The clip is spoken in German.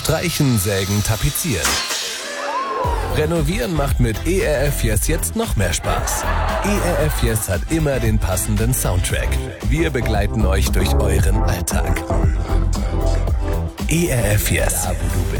Streichen, Sägen, Tapezieren. Renovieren macht mit ERF Yes jetzt noch mehr Spaß. ERF Yes hat immer den passenden Soundtrack. Wir begleiten euch durch euren Alltag. ERF Yes, wo du bist.